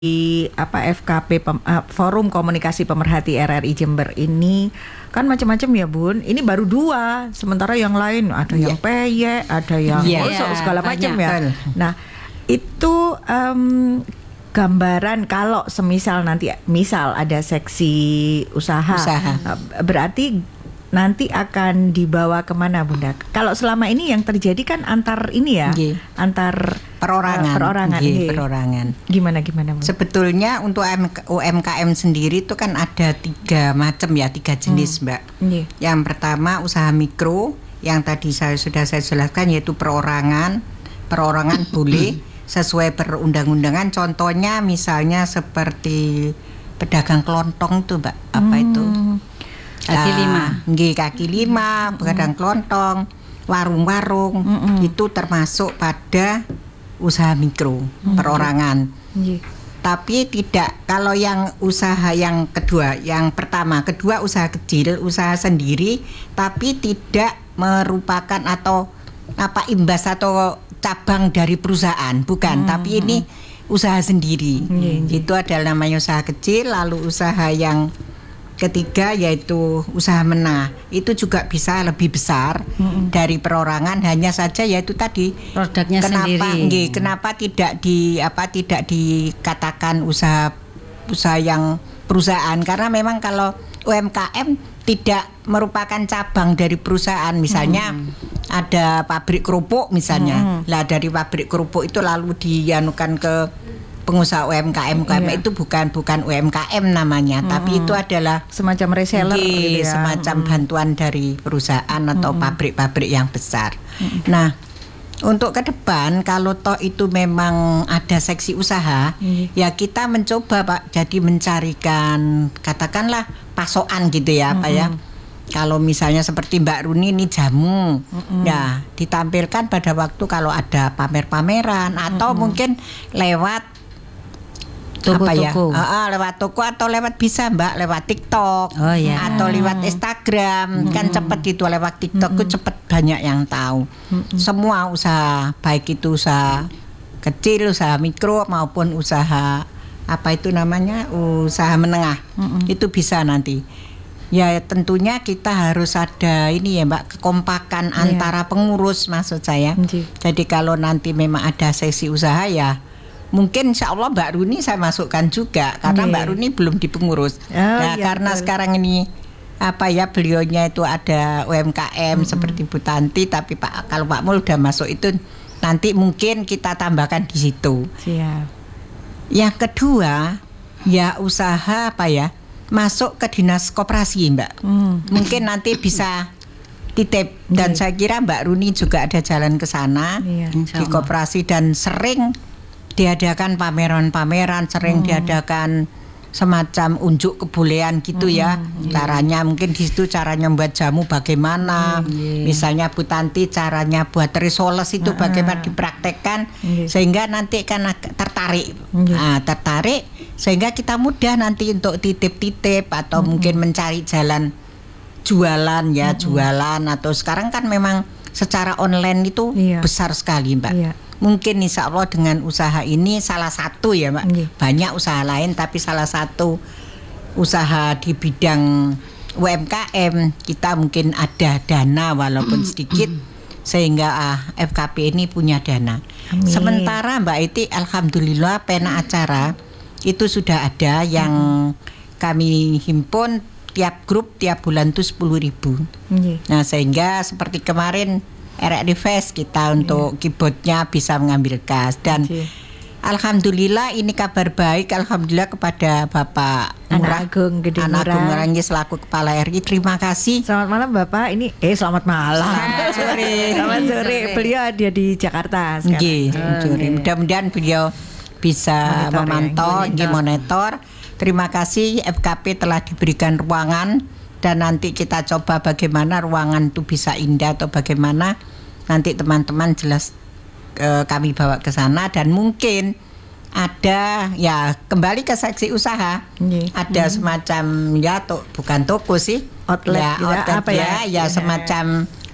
FKP Forum Komunikasi Pemerhati RRI Jember ini kan macam-macam ya Bun. Ini baru 2, sementara yang lain ada yang PY, ada yang segala macam ya. Nah itu gambaran kalau semisal nanti misal ada seksi usaha. Berarti nanti akan dibawa kemana Bunda? Kalau selama ini yang terjadi kan antar ini ya, antar perorangan. Gimana Bunda? Sebetulnya untuk UMKM sendiri itu kan ada 3 macam ya, 3 jenis Mbak. Yang pertama usaha mikro, yang tadi saya jelaskan yaitu perorangan boleh sesuai perundang-undangan. Contohnya misalnya seperti pedagang kelontong tuh Mbak, apa itu? Kaki lima, pedagang kelontong, warung-warung, itu termasuk pada usaha mikro, perorangan. Tapi tidak, kalau yang usaha yang kedua usaha kecil, usaha sendiri, tapi tidak merupakan atau imbas atau cabang dari perusahaan, bukan, tapi ini usaha sendiri. Itu adalah namanya usaha kecil. Lalu usaha yang ketiga yaitu usaha menengah, itu juga bisa lebih besar dari perorangan, hanya saja yaitu tadi produknya sendiri. Kenapa tidak dikatakan usaha yang perusahaan? Karena memang kalau UMKM tidak merupakan cabang dari perusahaan. Misalnya ada pabrik kerupuk misalnya, lah dari pabrik kerupuk itu lalu dianukan ke pengusaha UMKM. Itu bukan UMKM namanya, tapi itu adalah semacam reseller gitu ya. Semacam bantuan dari perusahaan atau pabrik-pabrik yang besar. Nah, untuk ke depan kalau toh itu memang ada seksi usaha, ya kita mencoba Pak, jadi mencarikan katakanlah pasokan gitu ya Pak ya. Kalau misalnya seperti Mbak Runi ini jamu, ya ditampilkan pada waktu kalau ada pamer-pameran atau mungkin lewat toko-toko. Lewat toko atau lewat bisa Mbak lewat TikTok atau lewat Instagram. Kan cepat itu lewat TikTok itu cepat banyak yang tahu. Semua usaha, baik itu usaha kecil, usaha mikro maupun usaha usaha menengah, itu bisa nanti. Ya tentunya kita harus ada ini ya Mbak, kekompakan antara pengurus maksud saya. Jadi kalau nanti memang ada sesi usaha ya mungkin insya Allah Mbak Runi saya masukkan juga, karena Mbak Runi belum di pengurus. Karena sekarang ini beliaunya itu ada UMKM seperti Bu Tanti, tapi kalau Pak Mul udah masuk itu nanti mungkin kita tambahkan di situ. Yang kedua ya usaha masuk ke dinas koperasi Mbak. Mungkin nanti bisa titip, dan saya kira Mbak Runi juga ada jalan ke sana di koperasi, dan sering diadakan pameran-pameran, sering diadakan semacam unjuk kebolehan gitu ya. Caranya mungkin di situ caranya membuat jamu bagaimana. Misalnya Bu Tanti caranya buat risoles itu bagaimana dipraktekkan, sehingga nanti kan tertarik. Tertarik sehingga kita mudah nanti untuk titip-titip atau mungkin mencari jalan jualan jualan, atau sekarang kan memang secara online itu besar sekali Mbak. Mungkin insya Allah dengan usaha ini salah satu ya Mbak. Banyak usaha lain, tapi salah satu usaha di bidang UMKM kita mungkin ada dana walaupun sedikit, sehingga FKP ini punya dana. Sementara Mbak Iti, alhamdulillah pena acara itu sudah ada yang kami himpun tiap grup tiap bulan itu 10.000. Nah sehingga seperti kemarin RRI Fest kita untuk keyboardnya bisa mengambil kas, dan alhamdulillah ini kabar baik, alhamdulillah kepada Bapak Anak Agung Gede Murah selaku Kepala RI. Terima kasih. Selamat malam Bapak. Selamat malam. Selamat sore. Beliau ada di Jakarta sekarang. Mudah-mudahan beliau bisa memantau, monitor. Terima kasih FKP telah diberikan ruangan, dan nanti kita coba bagaimana ruangan itu bisa indah atau bagaimana. Nanti teman-teman jelas kami bawa ke sana, dan mungkin ada kembali ke seksi usaha. Ada semacam bukan toko sih, outlet semacam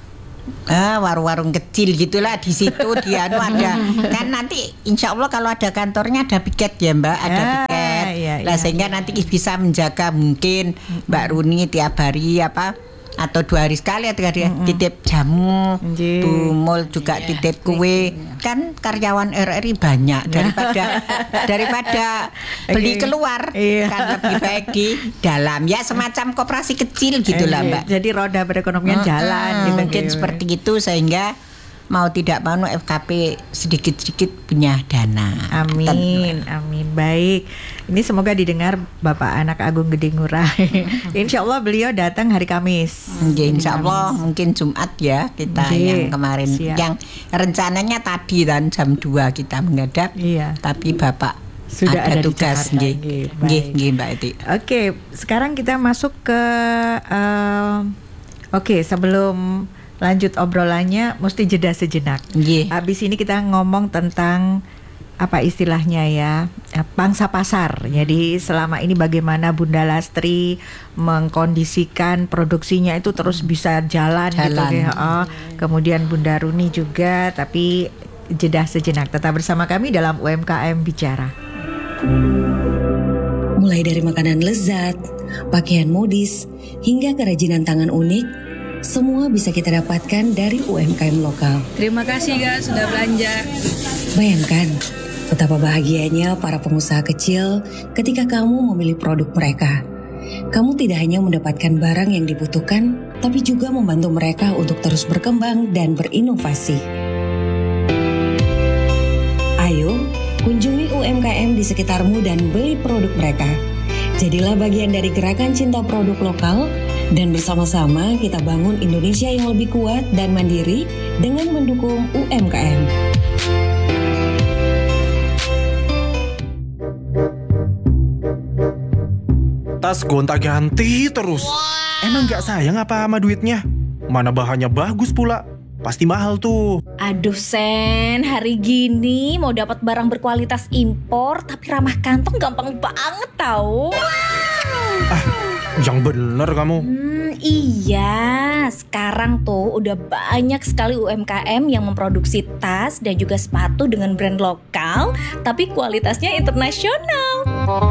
warung-warung kecil gitulah di situ dia ada kan nanti insya Allah kalau ada kantornya ada piket ya Mbak, ada piket sehingga nanti bisa menjaga mungkin Mbak Runi tiap hari atau 2 hari sekali atau titip jamu, Bu Mul juga titip kue. Kan karyawan RRI banyak daripada beli keluar kan lebih baik di dalam ya semacam koperasi kecil gitulah Mbak. Jadi roda perekonomian jalan gitu. Mungkin seperti itu sehingga mau tidak mau FKP sedikit-sedikit punya dana. Amin. Baik. Ini semoga didengar Bapak Anak Agung Gede Ngurah. Insya Allah beliau datang hari Kamis. Insya Allah mungkin Jumat ya kita yang kemarin. Siap. Yang rencananya tadi dan jam 2 kita menghadap. Tapi Bapak sudah ada tugas. Nggih Mbak Eti. Oke, sekarang kita masuk ke sebelum lanjut obrolannya mesti jeda sejenak. Habis ini kita ngomong tentang apa istilahnya ya, pangsa pasar. Jadi selama ini bagaimana Bunda Lastri mengkondisikan produksinya itu terus bisa jalan. Gitu ya. Kemudian Bunda Runi juga, tapi jeda sejenak. Tetap bersama kami dalam UMKM Bicara. Mulai dari makanan lezat, pakaian modis, hingga kerajinan tangan unik, semua bisa kita dapatkan dari UMKM lokal. Terima kasih guys sudah belanja. Bayangkan betapa bahagianya para pengusaha kecil ketika kamu memilih produk mereka. Kamu tidak hanya mendapatkan barang yang dibutuhkan, tapi juga membantu mereka untuk terus berkembang dan berinovasi. Ayo, kunjungi UMKM di sekitarmu dan beli produk mereka. Jadilah bagian dari gerakan cinta produk lokal, dan bersama-sama kita bangun Indonesia yang lebih kuat dan mandiri dengan mendukung UMKM. Tas gonta-ganti terus. Emang gak sayang apa sama duitnya? Mana bahannya bagus pula. Pasti mahal tuh. Aduh Sen, hari gini mau dapat barang berkualitas impor tapi ramah kantong gampang banget tau. Yang bener kamu. Iya, sekarang tuh udah banyak sekali UMKM yang memproduksi tas dan juga sepatu dengan brand lokal tapi kualitasnya internasional.